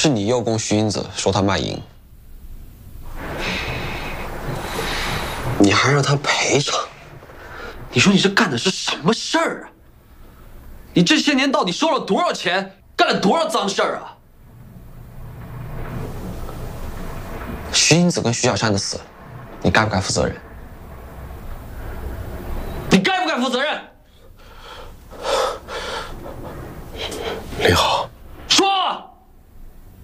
是你诱供徐英子说他卖淫，你还让他赔偿？你说你这干的是什么事儿啊？你这些年到底收了多少钱，干了多少脏事儿啊？徐英子跟徐小山的死，你该不该负责任？你该不该负责任？ 林浩。